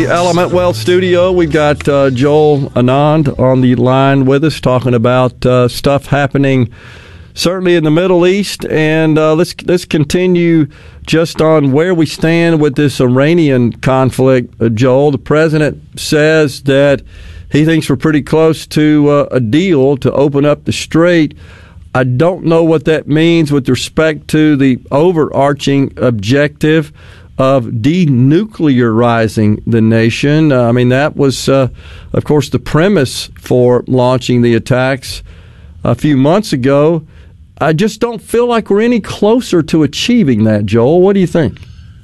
Element Wealth Studio. We've got Joel Anand on the line with us talking about stuff happening certainly in the Middle East. And let's continue just on where we stand with this Iranian conflict. Joel, the president says that he thinks we're pretty close to a deal to open up the strait. I don't know what that means with respect to the overarching objective of denuclearizing the nation. I mean, that was, of course, the premise for launching the attacks a few months ago. I just don't feel like we're any closer to achieving that, Joel. What do you think?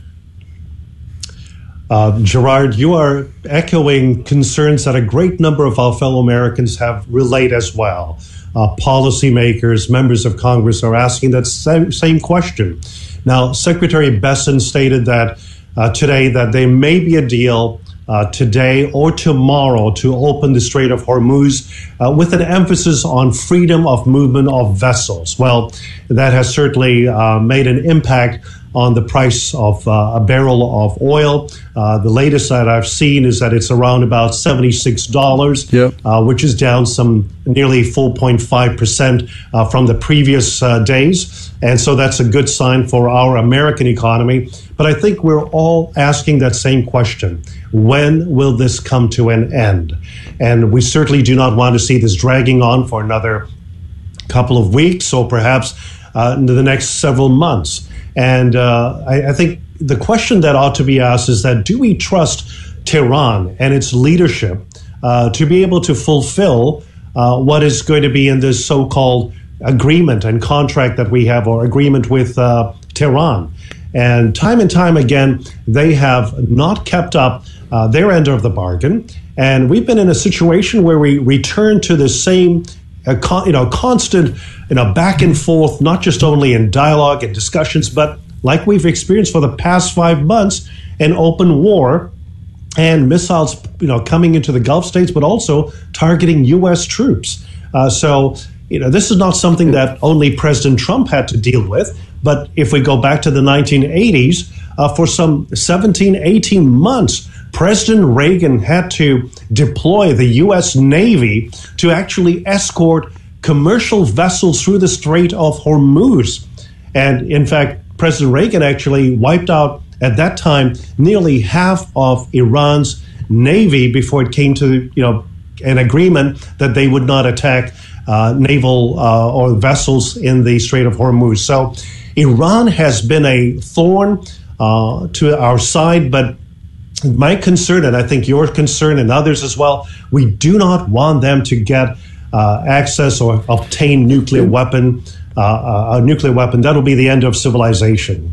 Gerard, you are echoing concerns that a great number of our fellow Americans have relayed as well. Policymakers, members of Congress are asking that same question. Now, Secretary Bessent stated that today that there may be a deal today or tomorrow to open the Strait of Hormuz with an emphasis on freedom of movement of vessels. Well, that has certainly made an impact on the price of a barrel of oil. The latest that I've seen is that it's around about $76, which is down some nearly 4.5% from the previous days. And so that's a good sign for our American economy. But I think we're all asking that same question. When will this come to an end? And we certainly do not want to see this dragging on for another couple of weeks or perhaps into the next several months. And I think the question that ought to be asked is that do we trust Tehran and its leadership to be able to fulfill what is going to be in this so-called agreement and contract that we have, or agreement with Tehran? And time again, they have not kept up their end of the bargain. And we've been in a situation where we return to the same constant, back and forth, not just only in dialogue and discussions, but like we've experienced for the past 5 months, an open war and missiles, coming into the Gulf states, but also targeting U.S. troops. So this is not something that only President Trump had to deal with. But if we go back to the 1980s, for some 17, 18 months, President Reagan had to deploy the U.S. Navy to actually escort commercial vessels through the Strait of Hormuz. And in fact, President Reagan actually wiped out, at that time, nearly half of Iran's Navy before it came to, an agreement that they would not attack naval or vessels in the Strait of Hormuz. So Iran has been a thorn to our side, but my concern, and I think your concern and others as well, we do not want them to get access or obtain a nuclear weapon. That'll be the end of civilization.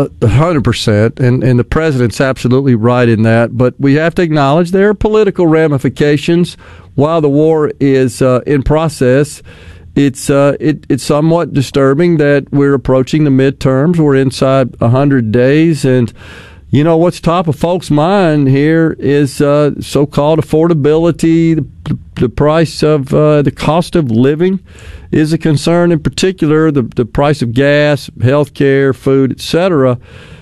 100%, and the president's absolutely right in that. But we have to acknowledge there are political ramifications while the war is in process. It's somewhat disturbing that we're approaching the midterms. We're inside 100 days, and what's top of folks' mind here is so-called affordability. The price of the cost of living is a concern. In particular, the price of gas, health care, food, etc.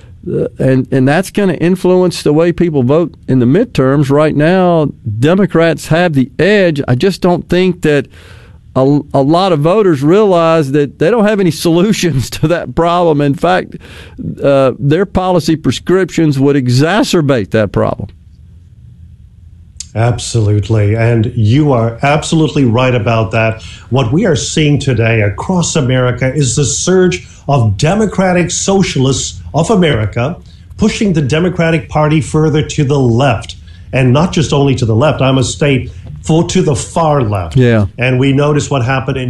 And that's going to influence the way people vote in the midterms. Right now, Democrats have the edge. I just don't think that a lot of voters realize that they don't have any solutions to that problem. In fact, their policy prescriptions would exacerbate that problem. Absolutely. And you are absolutely right about that. What we are seeing today across America is the surge of Democratic Socialists of America pushing the Democratic Party further to the left. And not just only to the left, I must state, to the far left. Yeah. And we notice what happened in